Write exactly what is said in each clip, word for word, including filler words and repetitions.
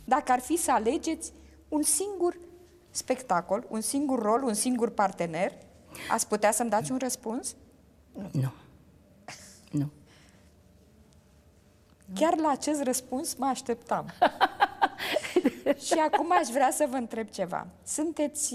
Dacă ar fi să alegeți un singur spectacol, un singur rol, un singur partener, ați putea să-mi dați un răspuns? Nu. Nu. Chiar la acest răspuns mă așteptam. Și acum aș vrea să vă întreb ceva. Sunteți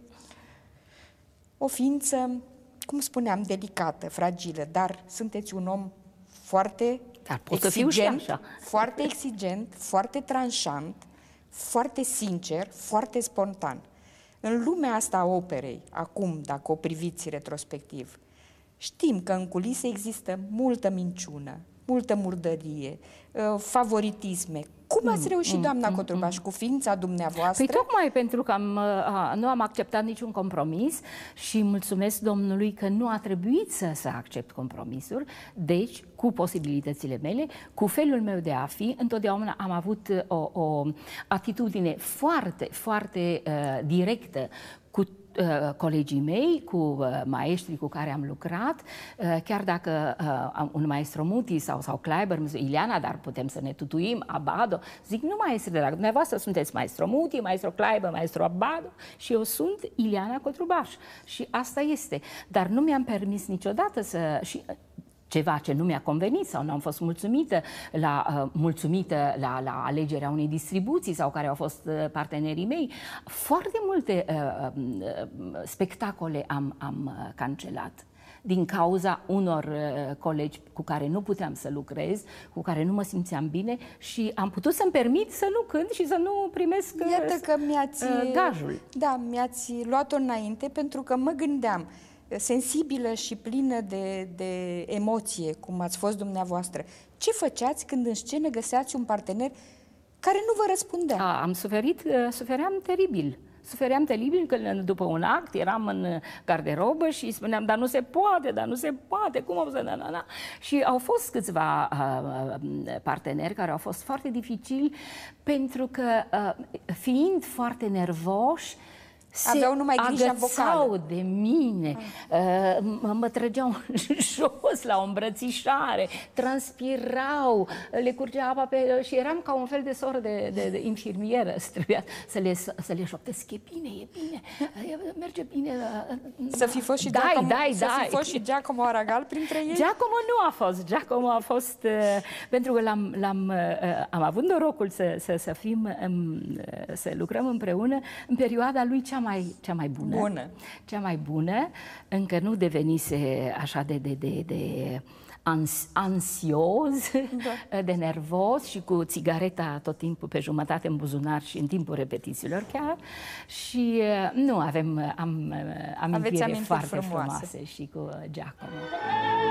o ființă, cum spuneam, delicată, fragilă, dar sunteți un om foarte dar pot să fiu și așa. foarte exigent, foarte tranșant, foarte sincer, foarte spontan. În lumea asta a operei, acum, dacă o priviți retrospectiv, știm că în culise există multă minciună, multă murdărie, favoritisme. Cum ați reușit, doamna Cotrubaș, cu ființa dumneavoastră? Păi tocmai pentru că am, a, nu am acceptat niciun compromis și mulțumesc Domnului că nu a trebuit să, să accept compromisuri. Deci, cu posibilitățile mele, cu felul meu de a fi, întotdeauna am avut o, o atitudine foarte, foarte uh, directă cu colegii mei, cu maestrii cu care am lucrat, chiar dacă un maestro Muti sau, sau Kleiber, Ileana, dar putem să ne tutuim, Abado, zic, nu maestri de la dumneavoastră, sunteți maestro Muti, maestro Kleiber, maestro Abado și eu sunt Ileana Cotrubaș. Și asta este. Dar nu mi-am permis niciodată să... Și, ceva ce nu mi-a convenit sau nu am fost mulțumită la, uh, mulțumită la, la alegerea unei distribuții sau care au fost uh, partenerii mei. Foarte multe uh, uh, spectacole am, am uh, cancelat din cauza unor uh, colegi cu care nu puteam să lucrez, cu care nu mă simțeam bine și am putut să-mi permit să nu cânt și să nu primesc uh, Iată că mi-ați, uh, gajul. Da, mi-ați luat-o înainte pentru că mă gândeam, sensibilă și plină de, de emoție, cum ați fost dumneavoastră. Ce făceați când în scenă găseați un partener care nu vă răspundea? A, am suferit, sufeream teribil. Sufeream teribil că după un act eram în garderobă și spuneam, dar nu se poate, dar nu se poate, cum o să... Na, na, na. Și au fost câțiva uh, parteneri care au fost foarte dificili pentru că, uh, fiind foarte nervoși, aveau numai grija vocală de mine, ah. uh, mă trăgeau jos la o îmbrățișare, transpirau, le curgea apa pe... și eram ca un fel de soră de, de, de infirmieră. Trebuia să le, să le șoptesc, e bine, e bine, merge bine. Să fi fost și dai, Giacomo, dai, să dai. fi fost și Giacomo Aragal printre ei? Giacomo nu a fost, Giacomo a fost, uh, pentru că l-am, l-am, uh, am avut norocul să, să, să fim, um, să lucrăm împreună în perioada lui cea mai, cea mai bună. bună. Cea mai bună, încă nu devenise așa de, de, de, de ans, ansios, da. de nervos și cu țigareta tot timpul pe jumătate în buzunar și în timpul repetițiilor chiar. Și nu, avem am, amintiri foarte frumoase. frumoase și cu Giacomo.